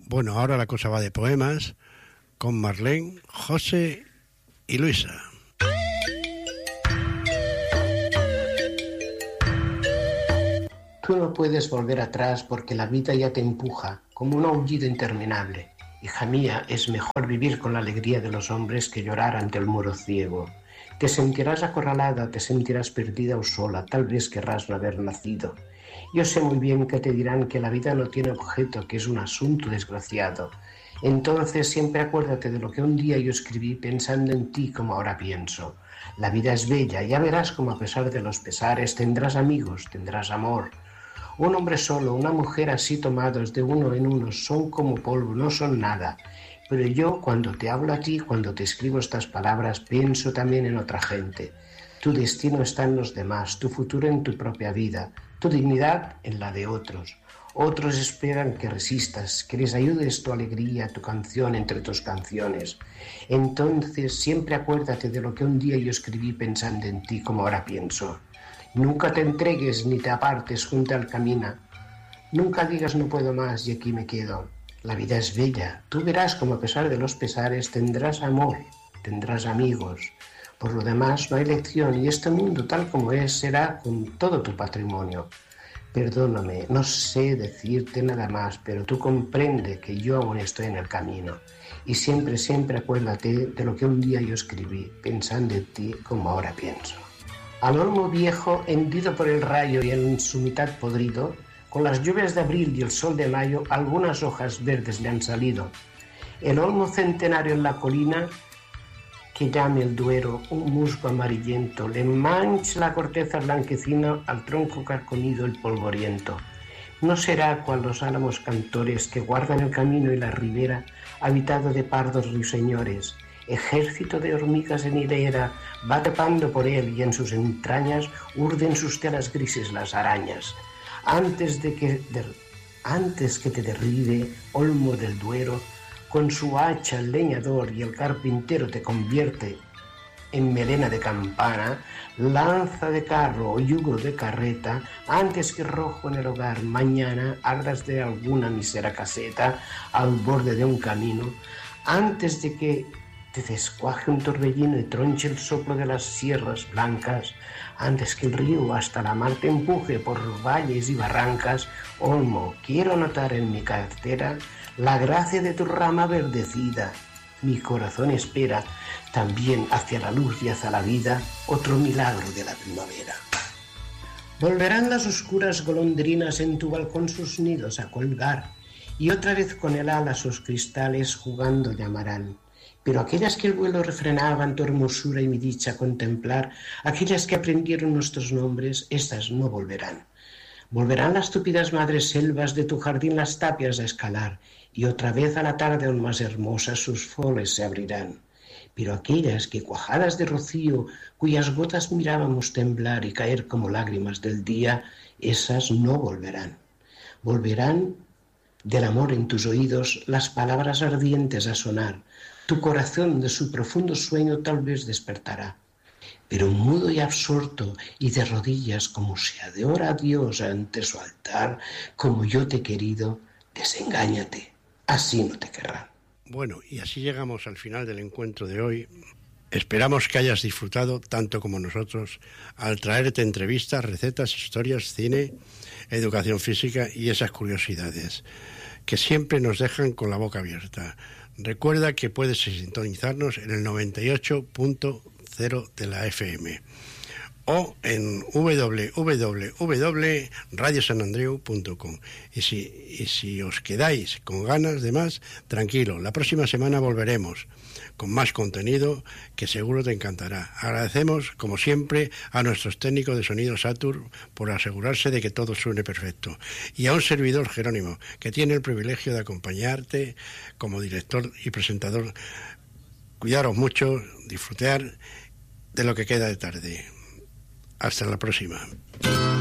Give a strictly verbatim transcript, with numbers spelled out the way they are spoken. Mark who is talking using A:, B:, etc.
A: Bueno, ahora la cosa va de poemas con Marlene, José y Luisa.
B: Tú no puedes volver atrás porque la vida ya te empuja como un aullido interminable. Hija mía, es mejor vivir con la alegría de los hombres que llorar ante el muro ciego. Te sentirás acorralada, te sentirás perdida o sola, tal vez querrás no haber nacido. Yo sé muy bien que te dirán que la vida no tiene objeto, que es un asunto desgraciado. Entonces siempre acuérdate de lo que un día yo escribí pensando en ti como ahora pienso. La vida es bella, ya verás como a pesar de los pesares tendrás amigos, tendrás amor. Un hombre solo, una mujer así tomados de uno en uno son como polvo, no son nada. Pero yo cuando te hablo a ti, cuando te escribo estas palabras, pienso también en otra gente. Tu destino está en los demás, tu futuro en tu propia vida, tu dignidad en la de otros. Otros esperan que resistas, que les ayudes tu alegría, tu canción entre tus canciones. Entonces siempre acuérdate de lo que un día yo escribí pensando en ti como ahora pienso. Nunca te entregues ni te apartes junto al camino. Nunca digas no puedo más y aquí me quedo. La vida es bella. Tú verás como a pesar de los pesares tendrás amor, tendrás amigos. Por lo demás no hay lección y este mundo tal como es será con todo tu patrimonio. Perdóname, no sé decirte nada más, pero tú comprende que yo aún estoy en el camino. Y siempre, siempre acuérdate de lo que un día yo escribí, pensando en ti como ahora pienso. Al olmo viejo, hendido por el rayo y en su mitad podrido, con las lluvias de abril y el sol de mayo, algunas hojas verdes le han salido. El olmo centenario en la colina, que llame el Duero, un musgo amarillento, le mancha la corteza blanquecina al tronco carcomido el polvoriento. No será cual los álamos cantores que guardan el camino y la ribera, habitado de pardos ruiseñores. Ejército de hormigas en hilera va trepando por él y en sus entrañas urden sus telas grises las arañas. Antes de que, de, antes que te derribe, olmo del Duero, con su hacha el leñador y el carpintero te convierte en melena de campana, lanza de carro o yugo de carreta, antes que rojo en el hogar mañana ardas de alguna mísera caseta al borde de un camino, antes de que te descuaje un torbellino y tronche el soplo de las sierras blancas, antes que el río hasta la mar te empuje por valles y barrancas, olmo, quiero notar en mi cartera la gracia de tu rama verdecida. Mi corazón espera también hacia la luz y hacia la vida otro milagro de la primavera. Volverán las oscuras golondrinas en tu balcón sus nidos a colgar y otra vez con el ala sus cristales jugando llamarán. Pero aquellas que el vuelo refrenaban tu hermosura y mi dicha contemplar, aquellas que aprendieron nuestros nombres, estas no volverán. Volverán las túpidas madres selvas de tu jardín las tapias a escalar, y otra vez a la tarde aún más hermosas sus foles se abrirán. Pero aquellas que cuajadas de rocío, cuyas gotas mirábamos temblar y caer como lágrimas del día, esas no volverán. Volverán del amor en tus oídos las palabras ardientes a sonar, tu corazón de su profundo sueño tal vez despertará. Pero mudo y absorto y de rodillas como si adora a Dios ante su altar, como yo te he querido, desengáñate, así no te querrán.
A: Bueno, y así llegamos al final del encuentro de hoy. Esperamos que hayas disfrutado tanto como nosotros al traerte entrevistas, recetas, historias, cine, educación física y esas curiosidades que siempre nos dejan con la boca abierta. Recuerda que puedes sintonizarnos en el noventa y ocho punto cero de la F M o en doble u doble u doble u punto radio san andreu punto com. Y si, y si os quedáis con ganas de más, tranquilo, la próxima semana volveremos con más contenido que seguro te encantará. Agradecemos, como siempre, a nuestros técnicos de sonido Satur por asegurarse de que todo suene perfecto, y a un servidor, Jerónimo, que tiene el privilegio de acompañarte como director y presentador. Cuidaros mucho, disfrutar de lo que queda de tarde. Hasta la próxima.